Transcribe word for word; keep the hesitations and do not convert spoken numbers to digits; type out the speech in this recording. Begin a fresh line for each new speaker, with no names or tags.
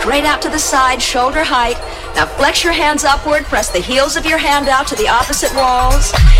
straight out to the side, shoulder height. Now flex your hands upward, press the heels of your hand out to the opposite walls.